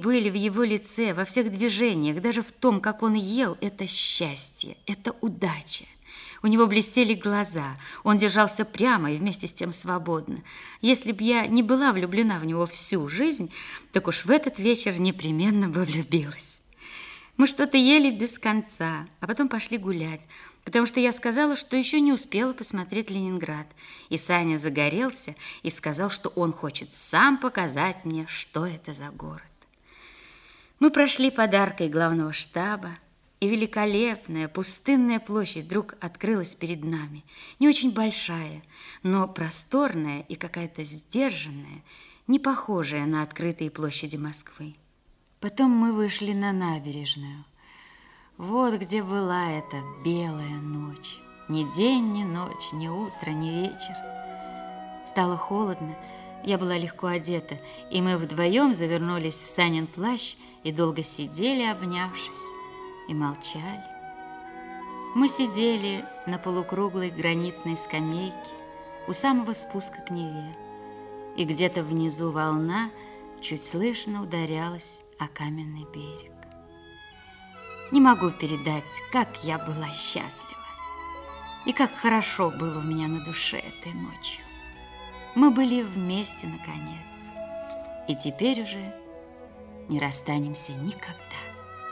были в его лице, во всех движениях, даже в том, как он ел, это счастье, это удача. У него блестели глаза, он держался прямо и вместе с тем свободно. Если б я не была влюблена в него всю жизнь, так уж в этот вечер непременно бы влюбилась. Мы что-то ели без конца, а потом пошли гулять, потому что я сказала, что еще не успела посмотреть Ленинград. И Саня загорелся и сказал, что он хочет сам показать мне, что это за город. Мы прошли под аркой главного штаба, и великолепная пустынная площадь вдруг открылась перед нами. Не очень большая, но просторная и какая-то сдержанная, не похожая на открытые площади Москвы. Потом мы вышли на набережную. Вот где была эта белая ночь. Ни день, ни ночь, ни утро, ни вечер. Стало холодно, я была легко одета, и мы вдвоем завернулись в Санин плащ и долго сидели, обнявшись, и молчали. Мы сидели на полукруглой гранитной скамейке у самого спуска к Неве, и где-то внизу волна чуть слышно ударялась о каменный берег. Не могу передать, как я была счастлива и как хорошо было у меня на душе этой ночью. Мы были вместе, наконец, и теперь уже не расстанемся никогда.